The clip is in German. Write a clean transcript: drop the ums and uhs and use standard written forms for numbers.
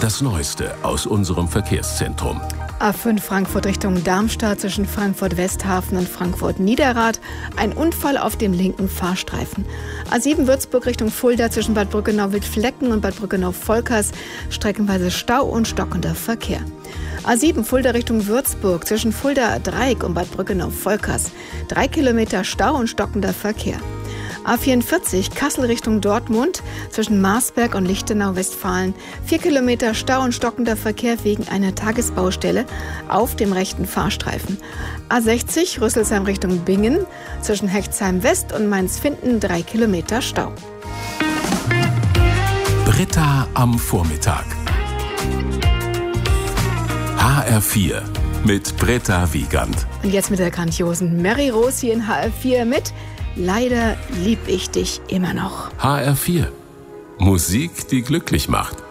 das Neueste aus unserem Verkehrszentrum. A5 Frankfurt Richtung Darmstadt zwischen Frankfurt-Westhafen und Frankfurt-Niederrad. Ein Unfall auf dem linken Fahrstreifen. A7 Würzburg Richtung Fulda zwischen Bad Brückenau-Wildflecken und Bad Brückenau-Volkers. Streckenweise Stau und stockender Verkehr. A7 Fulda Richtung Würzburg zwischen Fulda-Dreieck und Bad Brückenau-Volkers. 3 Kilometer Stau und stockender Verkehr. A44 Kassel Richtung Dortmund zwischen Marsberg und Lichtenau-Westfalen. 4 Kilometer Stau und stockender Verkehr wegen einer Tagesbaustelle auf dem rechten Fahrstreifen. A60 Rüsselsheim Richtung Bingen zwischen Hechtsheim West und Mainz-Finden. 3 Kilometer Stau. Britta am Vormittag. HR4 mit Britta Wiegand. Und jetzt mit der grandiosen Mary Rose hier in HR4 mit Leider lieb ich dich immer noch. HR4. Musik, die glücklich macht.